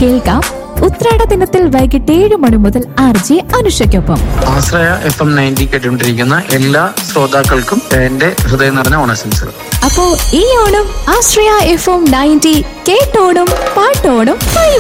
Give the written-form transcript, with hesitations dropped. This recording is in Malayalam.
കേൾക്കാം ഉത്രാട ദിനത്തിൽ വൈകിട്ട് 7 മണി മുതൽ RJ അനുഷയ്ക്കൊപ്പം. ആശ്രയ FM 90 കേട്ടുകൊണ്ടിരിക്കുന്ന എല്ലാ ശ്രോതാക്കൾക്കും എന്റെ ഹൃദയം നിറഞ്ഞ ഓണാശംസകൾ. അപ്പോ ഈ ഓണം ആശ്രയ FM 90 കേട്ടോണം പാട്ടോണം